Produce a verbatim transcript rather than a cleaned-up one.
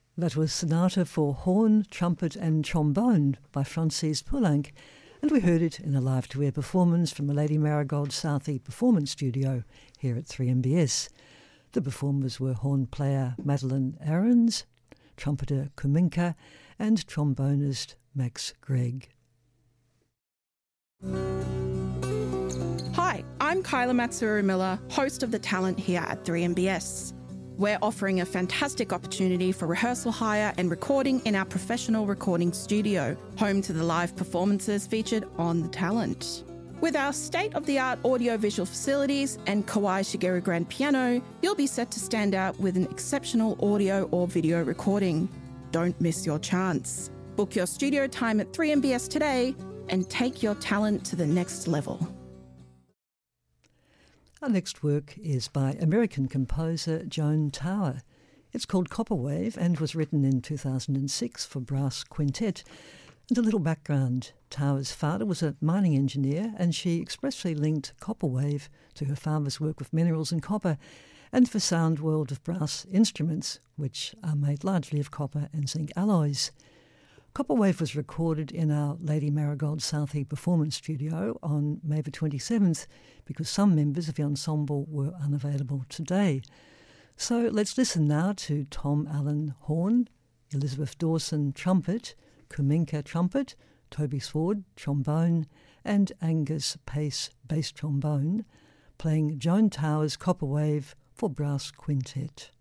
That was Sonata for Horn, Trumpet and Trombone by Francis Poulenc, and we heard it in a live-to-air performance from the Lady Marigold Southey Performance Studio here at three M B S. The performers were horn player Madeline Ahrens, trumpeter Kuminka, and trombonist Max Gregg. Hi, I'm Kyla Matsuru-Miller, host of The Talent here at three M B S. We're offering a fantastic opportunity for rehearsal hire and recording in our professional recording studio, home to the live performances featured on The Talent. With our state-of-the-art audio-visual facilities and Kawai Shigeru grand piano, you'll be set to stand out with an exceptional audio or video recording. Don't miss your chance. Book your studio time at three M B S today and take your talent to the next level. Our next work is by American composer Joan Tower. It's called Copperwave and was written in two thousand six for brass quintet. And a little background, Tower's father was a mining engineer and she expressly linked Copperwave to her father's work with minerals and copper and for sound world of brass instruments, which are made largely of copper and zinc alloys. Copperwave was recorded in our Lady Marigold Southey Performance Studio on May the twenty-seventh because some members of the ensemble were unavailable today. So let's listen now to Tom Allen horn, Elizabeth Dawson trumpet, Kuminka trumpet, Toby Sword trombone, and Angus Pace bass trombone, playing Joan Tower's Copperwave for brass quintet.